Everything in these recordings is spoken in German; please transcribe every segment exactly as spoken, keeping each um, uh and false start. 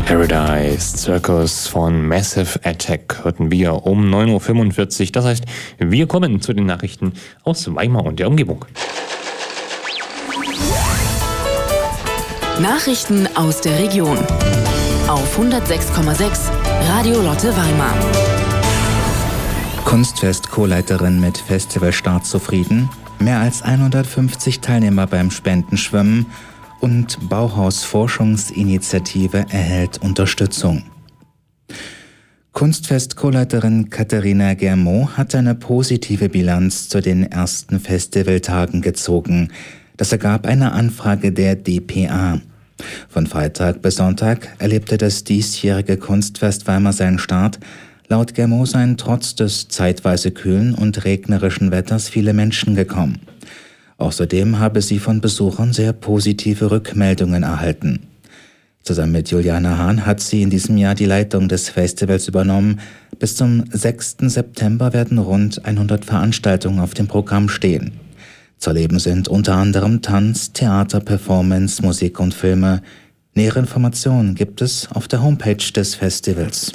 Paradise Circus von Massive Attack hörten wir um neun Uhr fünfundvierzig. Das heißt, wir kommen zu den Nachrichten aus Weimar und der Umgebung. Nachrichten aus der Region auf hundertsechs Komma sechs Radio Lotte Weimar. Kunstfest-Co-Leiterin mit Festivalstart zufrieden, mehr als hundertfünfzig Teilnehmer beim Spendenschwimmen und Bauhaus-Forschungsinitiative erhält Unterstützung. Kunstfest-Co-Leiterin Katharina Germot hat eine positive Bilanz zu den ersten Festivaltagen gezogen. Das ergab eine Anfrage der D P A. Von Freitag bis Sonntag erlebte das diesjährige Kunstfest Weimar seinen Start. Laut Germot seien trotz des zeitweise kühlen und regnerischen Wetters viele Menschen gekommen. Außerdem habe sie von Besuchern sehr positive Rückmeldungen erhalten. Zusammen mit Juliane Hahn hat sie in diesem Jahr die Leitung des Festivals übernommen. Bis zum sechsten September werden rund hundert Veranstaltungen auf dem Programm stehen. Zu erleben sind unter anderem Tanz, Theater, Performance, Musik und Filme. Nähere Informationen gibt es auf der Homepage des Festivals.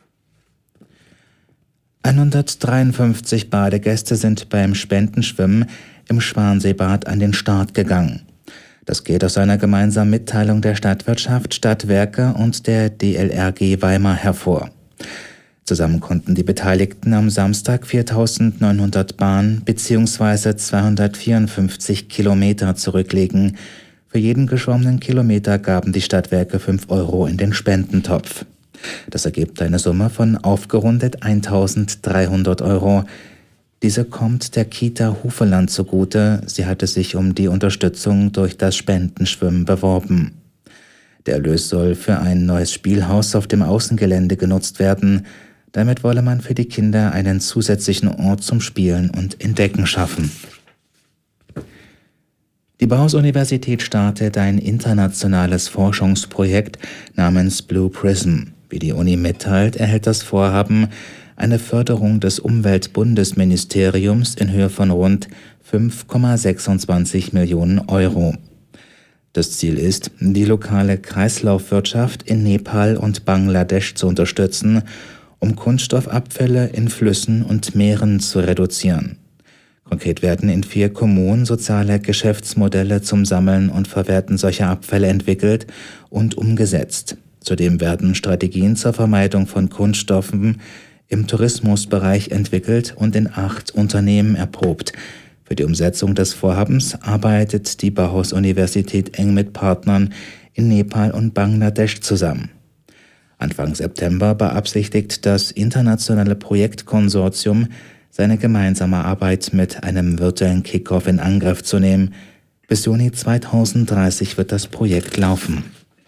hundertdreiundfünfzig Badegäste sind beim Spendenschwimmen im Schwanseebad an den Start gegangen. Das geht aus einer gemeinsamen Mitteilung der Stadtwirtschaft, Stadtwerke und der D L R G Weimar hervor. Zusammen konnten die Beteiligten am Samstag viertausendneunhundert Bahn bzw. zweihundertvierundfünfzig Kilometer zurücklegen. Für jeden geschwommenen Kilometer gaben die Stadtwerke fünf Euro in den Spendentopf. Das ergibt eine Summe von aufgerundet eintausenddreihundert Euro. Diese kommt der Kita Hufeland zugute. Sie hatte sich um die Unterstützung durch das Spendenschwimmen beworben. Der Erlös soll für ein neues Spielhaus auf dem Außengelände genutzt werden. Damit wolle man für die Kinder einen zusätzlichen Ort zum Spielen und Entdecken schaffen. Die Bauhaus-Universität startet ein internationales Forschungsprojekt namens Blue Prism. Wie die Uni mitteilt, erhält das Vorhaben eine Förderung des Umweltbundesministeriums in Höhe von rund fünf Komma sechsundzwanzig Millionen Euro. Das Ziel ist, die lokale Kreislaufwirtschaft in Nepal und Bangladesch zu unterstützen, um Kunststoffabfälle in Flüssen und Meeren zu reduzieren. Konkret werden in vier Kommunen soziale Geschäftsmodelle zum Sammeln und Verwerten solcher Abfälle entwickelt und umgesetzt. Zudem werden Strategien zur Vermeidung von Kunststoffen im Tourismusbereich entwickelt und in acht Unternehmen erprobt. Für die Umsetzung des Vorhabens arbeitet die Bauhaus-Universität eng mit Partnern in Nepal und Bangladesch zusammen. Anfang September beabsichtigt das internationale Projektkonsortium, seine gemeinsame Arbeit mit einem virtuellen Kickoff in Angriff zu nehmen. Bis Juni zweitausenddreißig wird das Projekt laufen.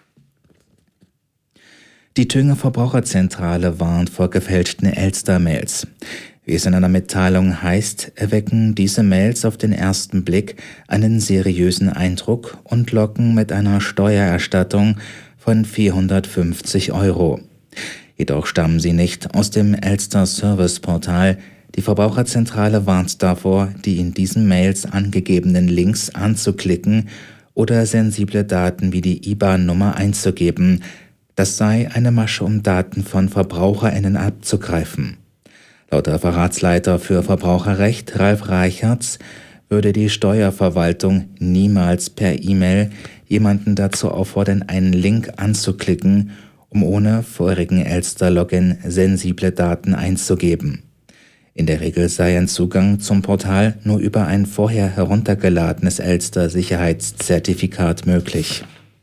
Die Thüringer Verbraucherzentrale warnt vor gefälschten Elster-Mails. Wie es in einer Mitteilung heißt, erwecken diese Mails auf den ersten Blick einen seriösen Eindruck und locken mit einer Steuererstattung von vierhundertfünfzig Euro. Jedoch stammen sie nicht aus dem Elster-Service-Portal. Die Verbraucherzentrale warnt davor, die in diesen Mails angegebenen Links anzuklicken oder sensible Daten wie die I B A N-Nummer einzugeben. Das sei eine Masche, um Daten von VerbraucherInnen abzugreifen. Laut Referatsleiter für Verbraucherrecht Ralf Reichertz würde die Steuerverwaltung niemals per E-Mail jemanden dazu auffordern, einen Link anzuklicken, um ohne vorigen Elster-Login sensible Daten einzugeben. In der Regel sei ein Zugang zum Portal nur über ein vorher heruntergeladenes Elster-Sicherheitszertifikat möglich.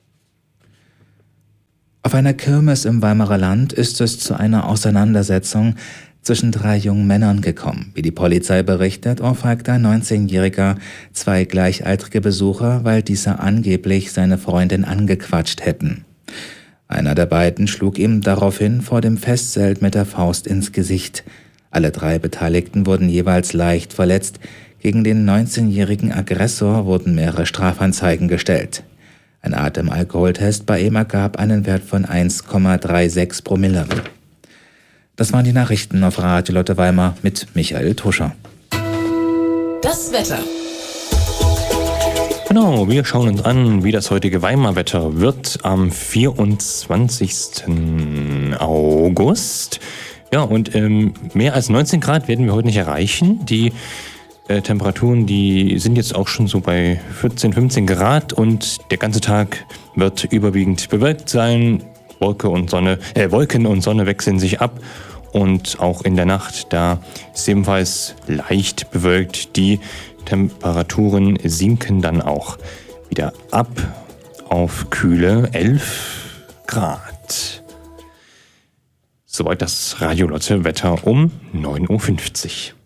Auf einer Kirmes im Weimarer Land ist es zu einer Auseinandersetzung zwischen drei jungen Männern gekommen. Wie die Polizei berichtet, ohrfeigte ein neunzehnjähriger zwei gleichaltrige Besucher, weil diese angeblich seine Freundin angequatscht hätten. Einer der beiden schlug ihm daraufhin vor dem Festzelt mit der Faust ins Gesicht. Alle drei Beteiligten wurden jeweils leicht verletzt. Gegen den neunzehnjährigen Aggressor wurden mehrere Strafanzeigen gestellt. Ein Atemalkoholtest bei ihm ergab einen Wert von eins Komma sechsunddreißig Promille. Das waren die Nachrichten auf Radio Lotte Weimar mit Michael Tuscher. Das Wetter. Genau, wir schauen uns an, wie das heutige Weimar-Wetter wird am vierundzwanzigsten August. Ja, und ähm, mehr als neunzehn Grad werden wir heute nicht erreichen. Die äh, Temperaturen, die sind jetzt auch schon so bei vierzehn, fünfzehn Grad und der ganze Tag wird überwiegend bewölkt sein. Wolke und Sonne, äh, Wolken und Sonne wechseln sich ab. Und auch in der Nacht, da ist ebenfalls leicht bewölkt. Die Temperaturen sinken dann auch wieder ab auf kühle elf Grad. Soweit das Radio Lotte Wetter um neun Uhr fünfzig.